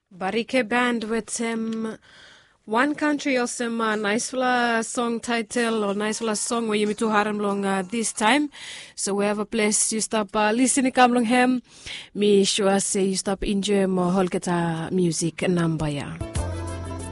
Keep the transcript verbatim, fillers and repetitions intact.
Barike Band with um, One Country awesome uh, nice fella song title or nice fella song where you meet to haram long uh, this time. So wherever place you stop uh, listening come long hem, me sure say you stop enjoy more whole music number ya.